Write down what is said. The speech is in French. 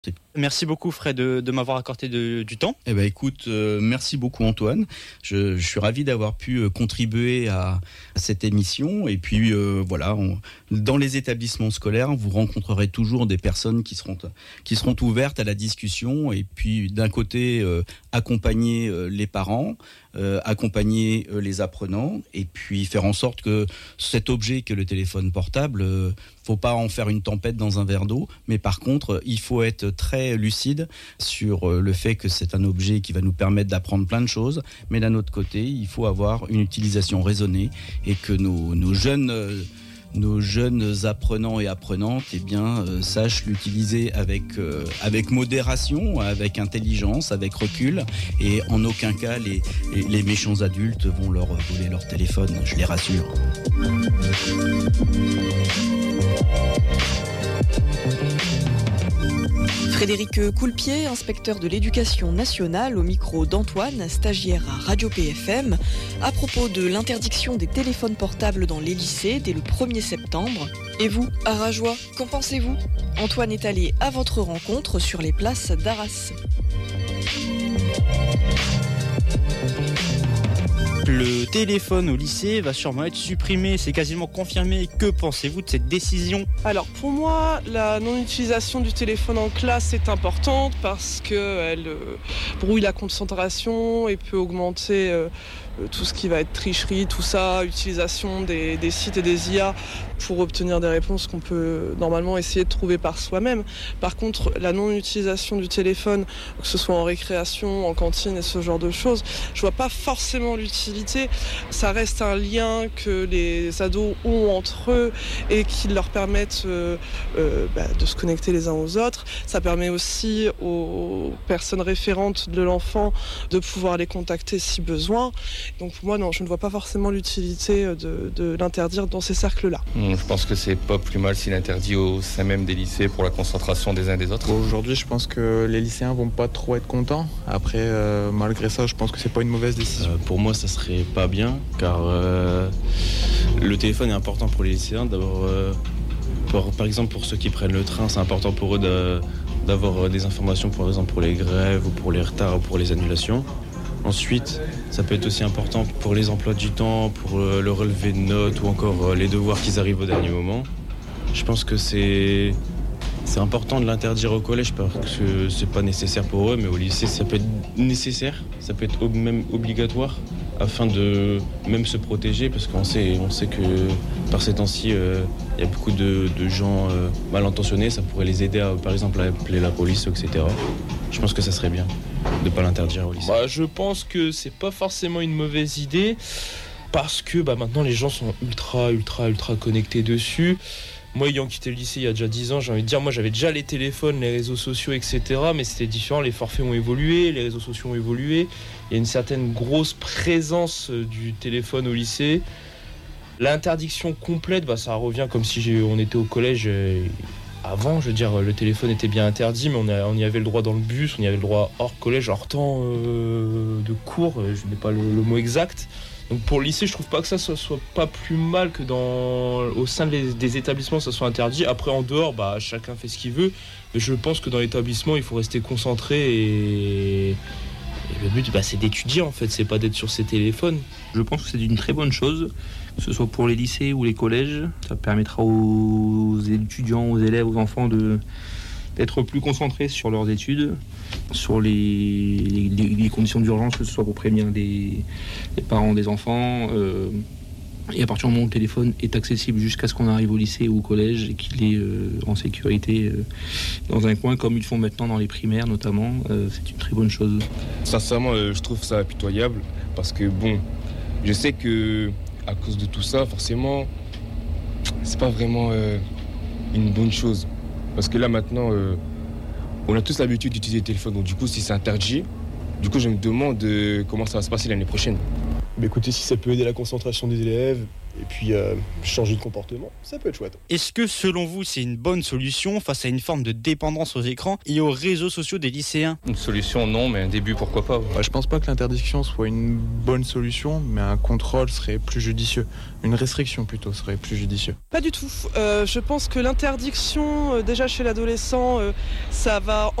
Merci beaucoup Fred de m'avoir accordé du temps. Eh ben écoute, merci beaucoup Antoine. Je suis ravi d'avoir pu contribuer à cette émission. Et puis dans les établissements scolaires, vous rencontrerez toujours des personnes qui seront ouvertes à la discussion. Et puis d'un côté, accompagner les parents, accompagner les apprenants, et puis faire en sorte que cet objet qu'est le téléphone portable, faut pas en faire une tempête dans un verre d'eau, mais par contre, il faut être très lucide sur le fait que c'est un objet qui va nous permettre d'apprendre plein de choses, mais d'un autre côté, il faut avoir une utilisation raisonnée et que nos jeunes apprenants et apprenantes sachent l'utiliser avec modération, avec intelligence, avec recul, et en aucun cas les méchants adultes vont leur voler leur téléphone, je les rassure. Frédéric Coulpier, inspecteur de l'éducation nationale, au micro d'Antoine, stagiaire à Radio PFM, à propos de l'interdiction des téléphones portables dans les lycées dès le 1er septembre. Et vous, à Rajoie, qu'en pensez-vous ? Antoine est allé à votre rencontre sur les places d'Arras. Le téléphone au lycée va sûrement être supprimé, c'est quasiment confirmé. Que pensez-vous de cette décision ? Alors pour moi, la non-utilisation du téléphone en classe est importante parce qu'elle brouille la concentration et peut augmenter tout ce qui va être tricherie, tout ça, utilisation des sites et des IA pour obtenir des réponses qu'on peut normalement essayer de trouver par soi-même. Par contre, la non-utilisation du téléphone, que ce soit en récréation, en cantine et ce genre de choses, je vois pas forcément l'utilité. Ça reste un lien que les ados ont entre eux et qui leur permettent de se connecter les uns aux autres. Ça permet aussi aux personnes référentes de l'enfant de pouvoir les contacter si besoin. Donc pour moi, non, je ne vois pas forcément l'utilité de l'interdire dans ces cercles-là. Je pense que c'est pas plus mal s'il interdit au sein même des lycées pour la concentration des uns des autres. Aujourd'hui, je pense que les lycéens vont pas trop être contents. Après, malgré ça, je pense que c'est pas une mauvaise décision. Pour moi, ça serait pas bien, car le téléphone est important pour les lycéens. D'abord, par exemple, pour ceux qui prennent le train, c'est important pour eux d'avoir des informations, par exemple, pour les grèves ou pour les retards ou pour les annulations. Ensuite, ça peut être aussi important pour les emplois du temps, pour le relevé de notes ou encore les devoirs qui arrivent au dernier moment. Je pense que c'est important de l'interdire au collège parce que c'est pas nécessaire pour eux, mais au lycée ça peut être nécessaire, ça peut être même obligatoire afin de même se protéger, parce qu'on sait que par ces temps-ci, il y a beaucoup de gens mal intentionnés, ça pourrait les aider par exemple à appeler la police, etc. Je pense que ça serait bien de ne pas l'interdire au lycée. Je pense que c'est pas forcément une mauvaise idée, parce que maintenant les gens sont ultra connectés dessus. Moi, ayant quitté le lycée il y a déjà 10 ans, j'ai envie de dire, moi j'avais déjà les téléphones, les réseaux sociaux, etc. Mais c'était différent, les forfaits ont évolué, les réseaux sociaux ont évolué. Il y a une certaine grosse présence du téléphone au lycée. L'interdiction complète, ça revient comme si on était au collège. Avant, je veux dire, le téléphone était bien interdit, mais on y avait le droit dans le bus, on y avait le droit hors collège, hors temps de cours, je n'ai pas le mot exact. Donc pour le lycée, je trouve pas que ça soit pas plus mal que au sein des établissements, ça soit interdit. Après, en dehors, chacun fait ce qu'il veut. Mais je pense que dans l'établissement, il faut rester concentré et le but, c'est d'étudier en fait, c'est pas d'être sur ses téléphones. Je pense que c'est une très bonne chose, que ce soit pour les lycées ou les collèges. Ça permettra aux étudiants, aux élèves, aux enfants d'être plus concentrés sur leurs études, sur les conditions d'urgence, que ce soit pour prévenir les parents des enfants. Et à partir du moment où le téléphone est accessible jusqu'à ce qu'on arrive au lycée ou au collège et qu'il est en sécurité dans un coin, comme ils font maintenant dans les primaires notamment, c'est une très bonne chose. Sincèrement, je trouve ça pitoyable parce que je sais que à cause de tout ça, forcément, c'est pas vraiment une bonne chose. Parce que là maintenant, on a tous l'habitude d'utiliser le téléphone, donc du coup si c'est interdit, du coup je me demande comment ça va se passer l'année prochaine. Écoutez, si ça peut aider la concentration des élèves, Et puis changer de comportement, ça peut être chouette. Est-ce que selon vous c'est une bonne solution face à une forme de dépendance aux écrans et aux réseaux sociaux des lycéens ? Une solution non, mais un début pourquoi pas. Je pense pas que l'interdiction soit une bonne solution, mais un contrôle serait plus judicieux. Une restriction plutôt serait plus judicieux. Pas du tout. Je pense que l'interdiction déjà chez l'adolescent, ça va